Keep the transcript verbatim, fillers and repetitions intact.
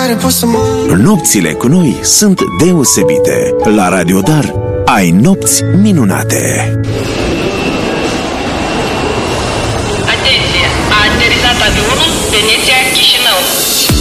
care poți să mă... Nopțile cu noi sunt deosebite. La Radio Dar ai nopți minunate. Atenție! A aterizat avionul Veneția-Chișinău.